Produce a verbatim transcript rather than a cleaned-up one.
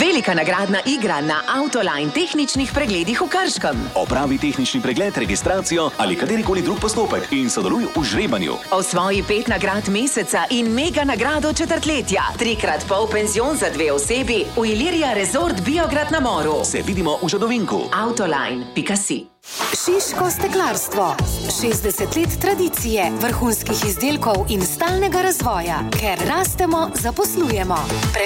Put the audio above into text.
Velika nagradna igra na Autoline tehničnih pregledih v Krškem. Opravi tehnični pregled, registracijo ali katerikoli drug postopek in sodeluj v žrebanju. Osvoji pet nagrad meseca in mega nagrado četrtletja. Trikrat pol penzion za dve osebi v Ilirija Resort Biograd na Moru. Se vidimo v Žadovinku. Autoline pika si. Šiško steklarstvo. šestdeset let tradicije, vrhunskih izdelkov in stalnega razvoja. Ker rastemo, zaposlujemo.